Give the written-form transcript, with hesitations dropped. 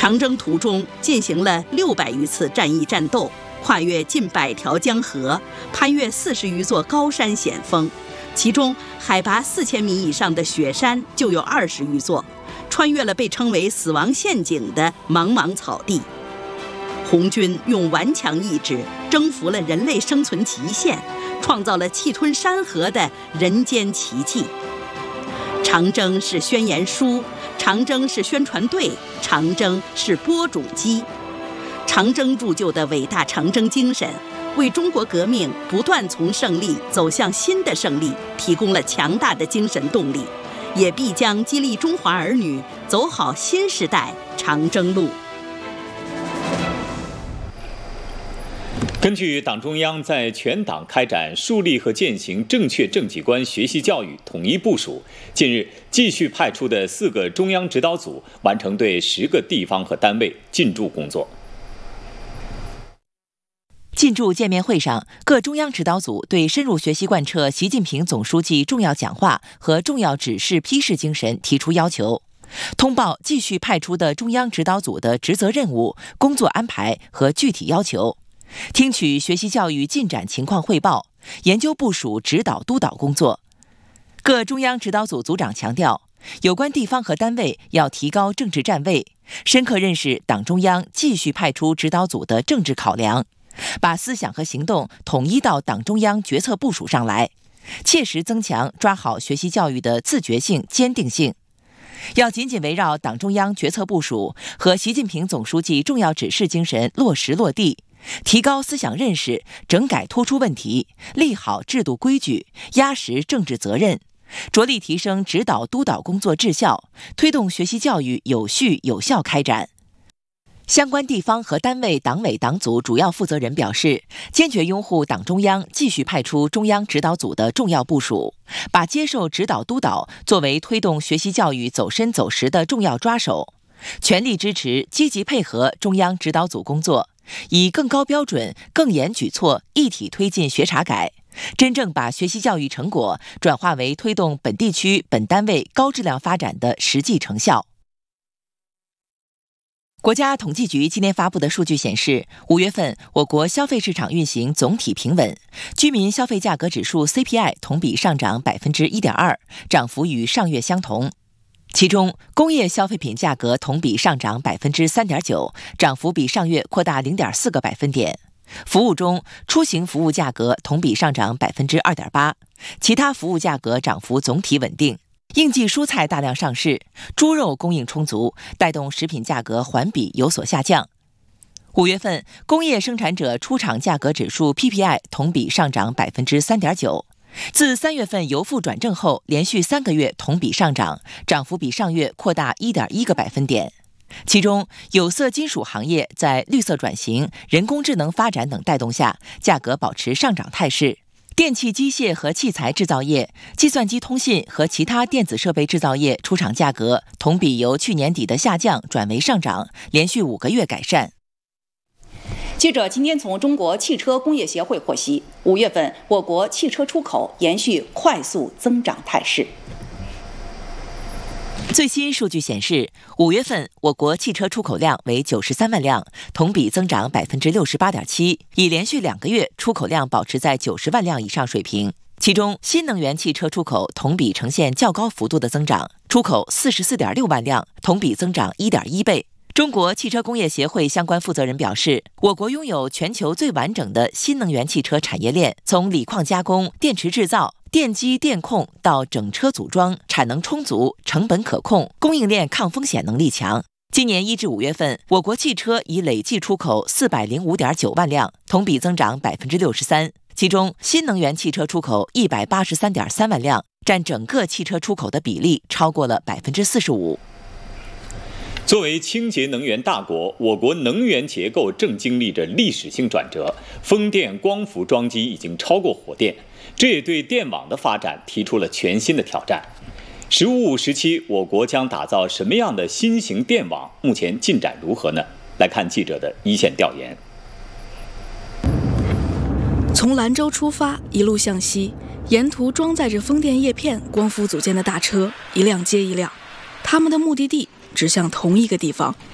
长征途中进行了600余次战役战斗，跨越近100条江河，攀越40余座高山险峰，其中海拔4000米以上的雪山就有20余座，穿越了被称为死亡陷阱的茫茫草地。红军用顽强意志征服了人类生存极限，创造了气吞山河的人间奇迹。长征是宣言书，长征是宣传队，长征是播种机。长征铸就的伟大长征精神，为中国革命不断从胜利走向新的胜利提供了强大的精神动力，也必将激励中华儿女走好新时代长征路。 根据党中央在全党开展树立和践行正确政绩观学习教育统一部署，近日继续派出的4个中央指导组完成对10个地方和单位进驻工作。 进驻见面会上，各中央指导组对深入学习贯彻习近平总书记重要讲话和重要指示批示精神提出要求，通报继续派出的中央指导组的职责任务、工作安排和具体要求，听取学习教育进展情况汇报，研究部署指导督导工作。各中央指导组组长强调，有关地方和单位要提高政治站位，深刻认识党中央继续派出指导组的政治考量，把思想和行动统一到党中央决策部署上来，切实增强抓好学习教育的自觉性、坚定性。要紧紧围绕党中央决策部署和习近平总书记重要指示精神落实落地，提高思想认识，整改突出问题，立好制度规矩，压实政治责任，着力提升指导督导工作质效，推动学习教育有序有效开展。相关地方和单位党委党组主要负责人表示，坚决拥护党中央继续派出中央指导组的重要部署，把接受指导督导作为推动学习教育走深走实的重要抓手，全力支持积极配合中央指导组工作，以更高标准、更严举措一体推进学查改，真正把学习教育成果转化为推动本地区本单位高质量发展的实际成效。国家统计局今天发布的数据显示，5月份我国消费市场运行总体平稳，居民消费价格指数 CPI 同比上涨 1.2%， 涨幅与上月相同。其中，工业消费品价格同比上涨 3.9%， 涨幅比上月扩大 0.4个百分点。服务中，出行服务价格同比上涨 2.8%， 其他服务价格涨幅总体稳定。应季蔬菜大量上市，猪肉供应充足，带动食品价格环比有所下降。5月份，工业生产者出厂价格指数 PPI 同比上涨 3.9%。自3月份由负转正后，连续3个月同比上涨，涨幅比上月扩大 1.1个百分点。其中，有色金属行业在绿色转型、人工智能发展等带动下，价格保持上涨态势。电气机械和器材制造业、计算机通信和其他电子设备制造业出厂价格同比由去年底的下降转为上涨，连续5个月改善。 记者今天从中国汽车工业协会获悉，5月份我国汽车出口延续快速增长态势。 最新数据显示，5月份我国汽车出口量为93万辆，同比增长 68.7%， 已连续2个月出口量保持在90万辆以上水平。其中，新能源汽车出口同比呈现较高幅度的增长，出口44.6万辆，同比增长 1.1倍。中国汽车工业协会相关负责人表示，我国拥有全球最完整的新能源汽车产业链，从锂矿加工、电池制造、电机电控到整车组装，产能充足，成本可控，供应链抗风险能力强。今年1至5月份，我国汽车已累计出口405.9万辆，同比增长 63%， 其中新能源汽车出口183.3万辆，占整个汽车出口的比例超过了 45%。 作为清洁能源大国，我国能源结构正经历着历史性转折，风电、光伏装机已经超过火电，这也对电网的发展提出了全新的挑战。“15五”时期，我国将打造什么样的新型电网？目前进展如何呢？来看记者的一线调研。 从兰州出发，一路向西，沿途装载着风电叶片、光伏组件的大车，一辆接一辆，他们的目的地指向同一个地方